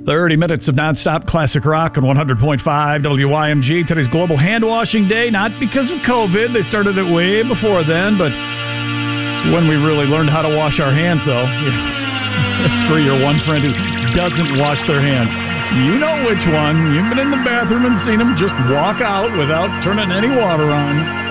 30 minutes of nonstop classic rock on 100.5 WYMG. Today's Global Hand Washing Day, not because of COVID. They started it way before then, but it's when we really learned how to wash our hands, though. It's for your one friend who doesn't wash their hands. You know which one. You've been in the bathroom and seen them just walk out without turning any water on.